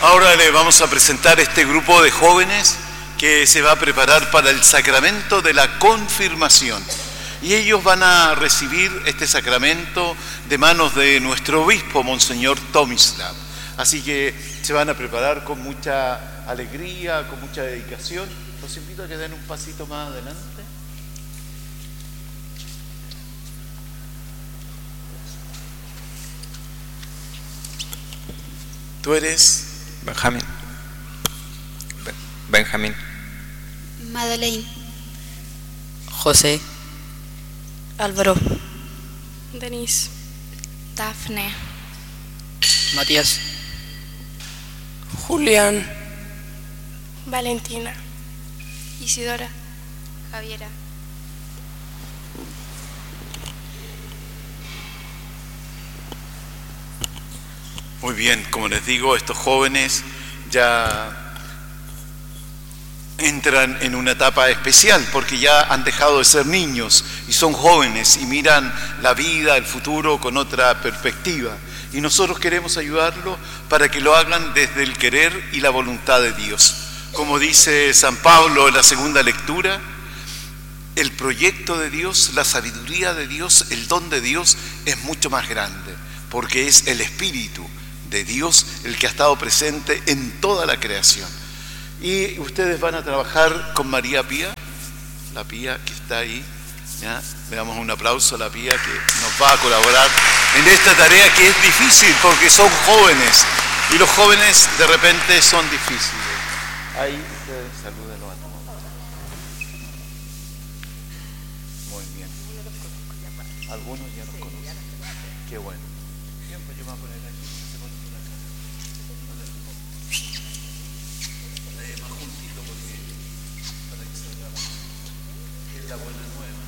Ahora le vamos a presentar este grupo de jóvenes que se va a preparar para el sacramento de la confirmación. Y ellos van a recibir este sacramento de manos de nuestro obispo, Monseñor Tomislav. Así que se van a preparar con mucha alegría, con mucha dedicación. Los invito a que den un pasito más adelante. ¿Tú eres? Benjamín. Madeleine. José. Álvaro. Denise. Dafne. Matías. Julián. Valentina. Isidora. Javiera. Muy bien, como les digo, estos jóvenes ya entran en una etapa especial porque ya han dejado de ser niños y son jóvenes y miran la vida, el futuro con otra perspectiva. Y nosotros queremos ayudarlos para que lo hagan desde el querer y la voluntad de Dios. Como dice San Pablo en la segunda lectura, el proyecto de Dios, la sabiduría de Dios, el don de Dios es mucho más grande porque es el Espíritu de Dios el que ha estado presente en toda la creación. Y ustedes van a trabajar con María Pía, la Pía que está ahí, ¿ya? Le damos un aplauso a la Pía que nos va a colaborar en esta tarea que es difícil porque son jóvenes y los jóvenes de repente son difíciles. Ahí ustedes salúdenlo a todos. Muy bien. Algunos ya los conocen. Qué bueno. Siempre yo me voy a poner aquí. Se pone por acá. Más juntito porque para que se vea. Es la buena nueva.